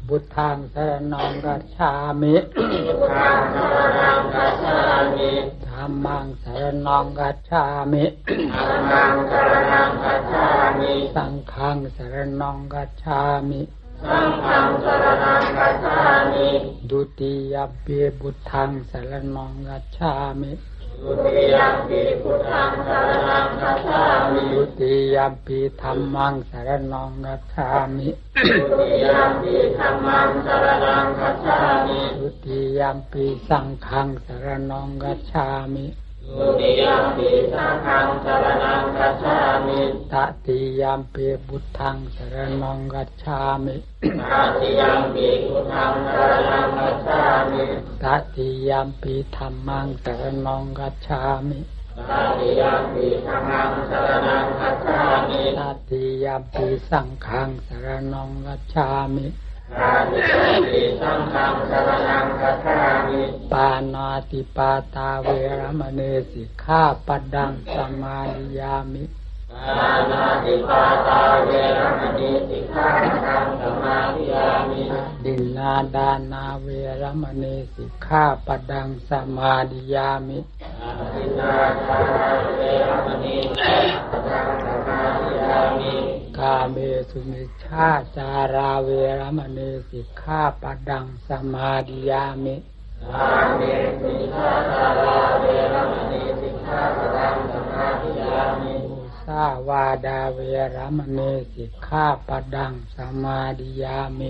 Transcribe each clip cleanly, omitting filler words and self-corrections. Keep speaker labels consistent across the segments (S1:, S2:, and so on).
S1: พุทธังสรณังคัจฉามิ
S2: พุทธังสรณังคัจฉามิ
S1: ธัมมังสรณังคัจฉามิ
S2: ธัมมังสรณังคัจฉามิ
S1: สังฆังสรณังคัจฉามิ
S2: สังฆังสรณังคัจฉามิ
S1: ดุติยมปิพุทธังสรณังคัจฉามิ
S2: ดุติยมปิพุทธังสรณังคัจฉามิ
S1: ดุติยมปิธัมมังสรณังคัจฉามิ
S2: ดุติยมปิธัมมังสรณังคัจฉามิ
S1: ดุติยมปิสังฆังสรณังคัจฉามิ
S2: ดุติยมปิสังฆังสรณังคัจฉามิ
S1: ตติยมปิพุทธังสรณังคัจฉามิ
S2: ตติยมปิพุทธังสรณังคัจฉามิ
S1: ตติยมปิธัมมังสรณังคัจฉามิ
S2: ตติยมปิธัมมังสรณังคัจฉามิ
S1: ตติยมปิสังฆังสรณังคัจฉามิ
S2: ตติยมปิสังฆังสรณังคัจฉามิ
S1: ปานาติปาตาเวรมณีสิกขาปัดดังสมาธิยามิ
S2: ปานาติปาตาเวรมณีสิกขาปัดดังสมาธิยามิ
S1: ดินนาดานาเวรมณีสิกขาปัดดังสมาธิยามิ
S2: ดินนาดานาเวรมณีสิกขาปัดดังสมาธิยามิ
S1: กาเมสุมิชฌาจาราเวรมณีสิกขาปัดดังสมาธิยามิ
S2: กาเมสุมิชฌาจาราเวรมณีสิกขาปัดดังสมาธิยามิ
S1: สาวาดาเวรมณีสิกขาปัดดังสมาธิยามิ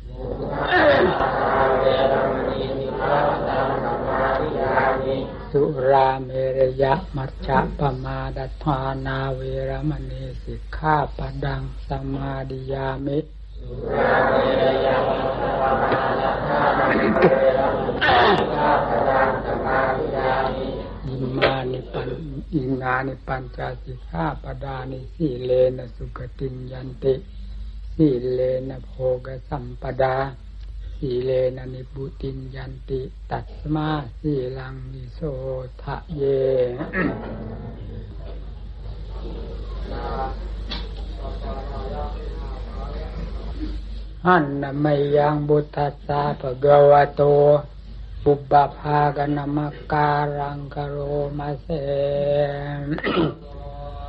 S1: สุราเมรยะมัจจปมาดัฏฐานาเวรมณีสิกขาปัดดังสมาธิยามิ
S2: สุราเมรยะมัจจปมาดัฏฐานาเวรมณีสิกขาปัดดังสมาธิยามิ
S1: อิมานิปัญจสิกขาปดานิสีเลนะสุขติยันติสีเลนะโภคสัมปดาสีเลนะนิพุติยันติตัสมาสีลังนิโสทะเยหันนะมัยยังบุตตัสสะภะคะวะโตปุบบัพพากะนะมะการังกะโรมะเส